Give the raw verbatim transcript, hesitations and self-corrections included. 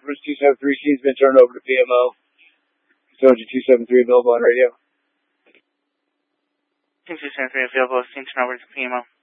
Conference two seven three C has been turned over to P M O. Soldier two seven three available on radio. Team two seven three available. Team turn over to P M O.